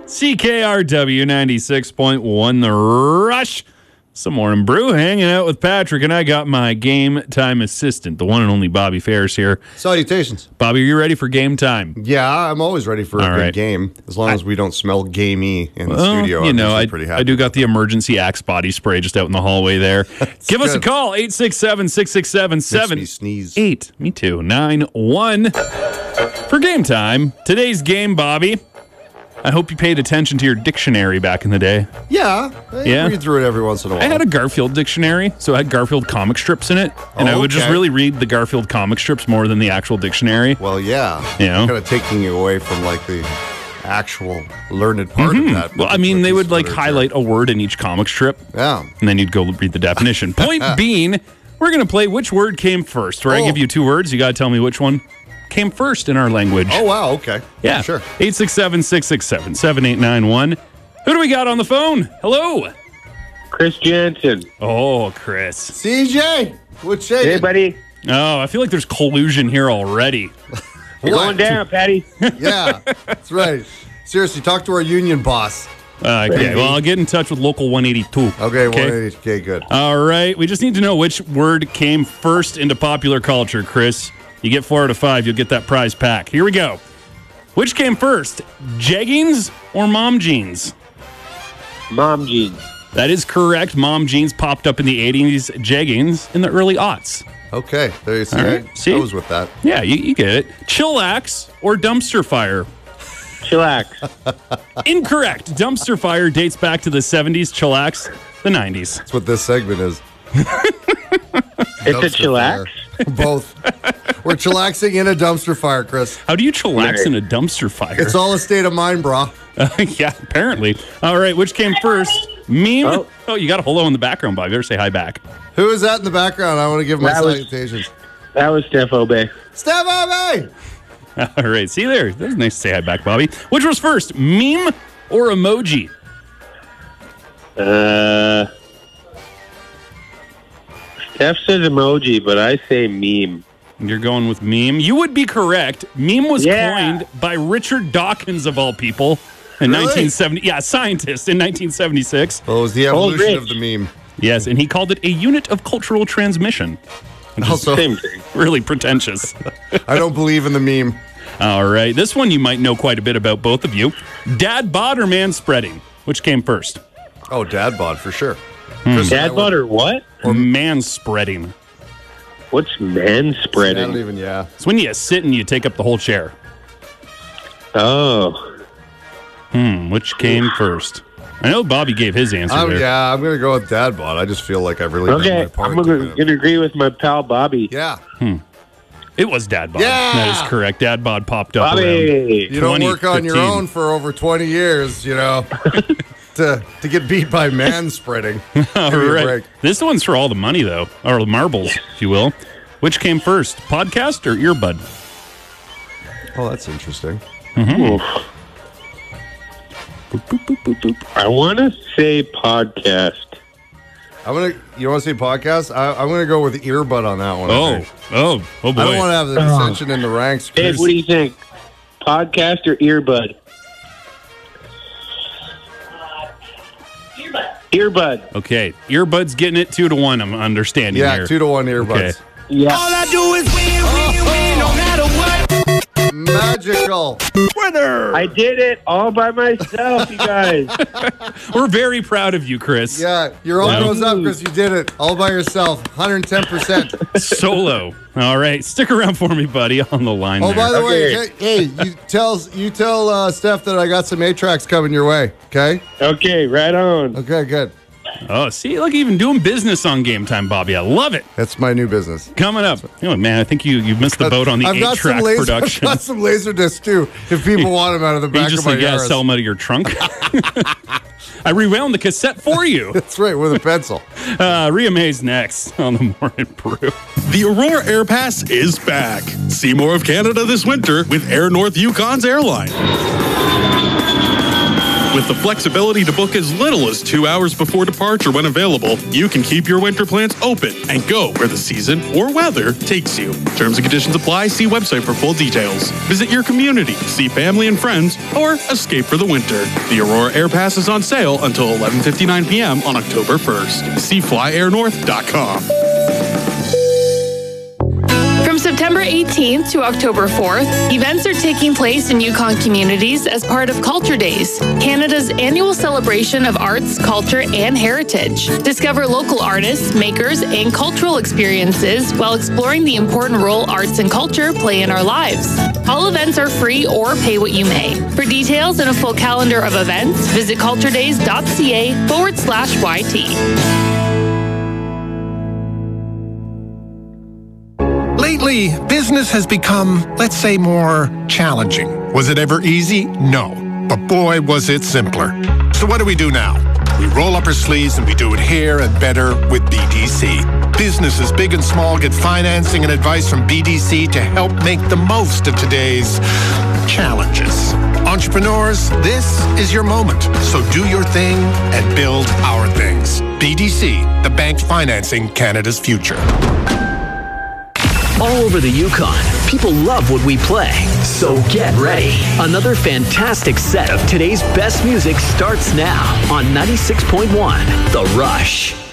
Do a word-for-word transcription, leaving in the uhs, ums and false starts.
C K R W ninety-six point one The Rush. Some more in Brew, hanging out with Patrick, and I got my game time assistant, the one and only Bobby Ferris here. Salutations. Bobby, are you ready for game time? Yeah, I'm always ready for a All good right. game, as long as we don't smell gamey in the Well, studio. you I'm know, usually I, pretty happy. I do got the emergency Axe body spray just out in the hallway there. Give us a good. call, eight six seven, six six seven, Makes seven me sneeze. eight. Me too, nine one. For game time, today's game, Bobby. I hope you paid attention to your dictionary back in the day. Yeah, I Yeah? read through it every once in a while. I had a Garfield dictionary, so it had Garfield comic strips in it, and Oh, I would just okay. really read the Garfield comic strips more than the actual dictionary. Well, yeah. You know? Kind of taking you away from, like, the actual learned part of that. Well, I mean, they particular would piece like of highlight a word in each comic strip, literature. Yeah. and then you'd go read the definition. Point being, we're going to play which word came first, where I Oh. give you two words. You got to tell me which one came first in our language. Oh, wow, okay. yeah. Sure. eight six seven, six six seven, seven eight nine one. Who do we got on the phone? Hello. Chris Jansen. Oh, Chris. C J, what's shaking? Hey, buddy. Oh, I feel like there's collusion here already. You're What? going down, Patty. Yeah, that's right. Seriously, talk to our union boss. Uh, okay, well, I'll get in touch with Local one eighty-two. Okay, one eighty. Okay, good. All right. We just need to know which word came first into popular culture, Chris. You get four out of five, you'll get that prize pack. Here we go. Which came first, jeggings or mom jeans? Mom jeans. That is correct. Mom jeans popped up in the eighties, jeggings in the early aughts. Okay, there you see. All I, right, see? I was with that. Yeah, you, you get it. Chillax or dumpster fire? Chillax. Incorrect. Dumpster fire dates back to the seventies, chillax, the nineties. That's what this segment is. It's a Dumpster chillax. fire. Both. We're chillaxing in a dumpster fire, Chris. How do you chillax Right. in a dumpster fire? It's all a state of mind, brah. Yeah, apparently. All right, which came first? Meme? Oh, Oh. you got a hello in the background, Bob. You better say hi back. Who is that in the background? I want to give my That was- salutations. That was Steph Obey. Steph Obey! All right, see there. That was nice to say hi back, Bobby. Which was first, meme or emoji? Uh, Steph says emoji, but I say meme. You're going with meme. You would be correct. Meme was Yeah. coined by Richard Dawkins, of all people, in Really? nineteen seventy. Yeah, scientist in nineteen seventy-six. Well, it was the evolution Rich. of the meme. Yes, and he called it a unit of cultural transmission. Also, Same thing. Really pretentious. I don't believe in the meme. All right, this one you might know quite a bit about, both of you. Dad bod or man spreading? Which came first? Oh, dad bod for sure. Hmm. Chris and I Dad were- bod or what? Or man spreading? What's man I don't spreading? even, yeah. It's when you sit and you take up the whole chair. Oh. Hmm, which came first? I know Bobby gave his answer I'm, there. yeah, I'm going to go with dad bod. I just feel like I've really done Okay, my part. I'm gonna, gonna agree with my pal Bobby. Yeah. It was Dad bod. Yeah! That is correct. Dad bod popped up around. Bobby. You don't work on your fifteen. own for over twenty years, you know, to to get beat by man spreading. All Give me a right. break. This one's for all the money, though, or the marbles, if you will. Which came first, podcast or earbud? Oh, that's interesting. Oof. I want to say podcast. I'm gonna. You want to say podcast? I, I'm gonna go with earbud on that one. I Oh, think. oh, oh boy. I don't want to have the dissension in the ranks. Dave, Chris. what do you think? Podcast or earbud? Earbud. Earbud. Okay, earbuds getting it two to one. I'm understanding Yeah, here. two to one earbuds. Okay. Yeah. All I do is win, win, win, no matter what. Magical. I did it all by myself, you guys. We're very proud of you, Chris. Yeah, you're all Yeah. rose up because you did it all by yourself. one hundred ten percent. Solo. All right, stick around for me, buddy, on the line Oh, there. by the way, Okay. hey, hey, you tell you tell uh, Steph that I got some A-Tracks coming your way. Okay. Okay, right on. Okay, good. Oh, see, look, even doing business on Game Time, Bobby. I love it. That's my new business. Coming up. Oh, man, I think you, you missed the boat on the I've got some eight-track laser, production. I've got some laser discs too. If people want them out of the You back just of my like, yeah, Yaris. sell them out of your trunk. I rewound the cassette for you. That's right, with a pencil. Uh, Reamaze next on the Morning Brew. The Aurora Air Pass is back. See more of Canada this winter with Air North Yukon's airline. With the flexibility to book as little as two hours before departure when available, you can keep your winter plans open and go where the season or weather takes you. Terms and conditions apply. See website for full details. Visit your community, see family and friends, or escape for the winter. The Aurora Air Pass is on sale until eleven fifty-nine p.m. on October first. See fly air north dot com. From September eighteenth to October fourth, events are taking place in Yukon communities as part of Culture Days, Canada's annual celebration of arts, culture, and heritage. Discover local artists, makers, and cultural experiences while exploring the important role arts and culture play in our lives. All events are free or pay what you may. For details and a full calendar of events, visit culturedays.ca forward slash YT. Lately, business has become, let's say, more challenging. Was it ever easy? No. But boy, was it simpler. So what do we do now? We roll up our sleeves and we do it here and better with B D C. Businesses big and small get financing and advice from B D C to help make the most of today's challenges. Entrepreneurs, this is your moment. So do your thing and build our things. B D C, the bank financing Canada's future. All over the Yukon, people love what we play. So get ready. Another fantastic set of today's best music starts now on ninety-six point one The Rush.